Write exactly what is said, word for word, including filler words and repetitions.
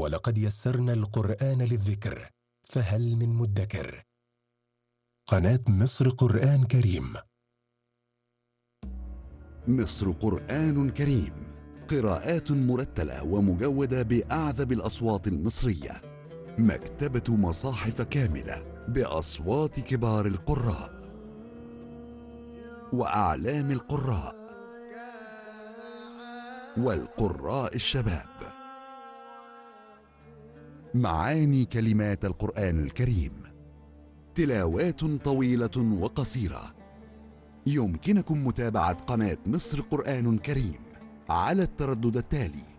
ولقد يسرنا القرآن للذكر فهل من مدكر. قناة مصر قرآن كريم. مصر قرآن كريم، قراءات مرتلة ومجودة بأعذب الأصوات المصرية. مكتبة مصاحف كاملة بأصوات كبار القراء وأعلام القراء والقراء الشباب. معاني كلمات القرآن الكريم، تلاوات طويلة وقصيرة. يمكنكم متابعة قناة مصر قرآن كريم على التردد التالي: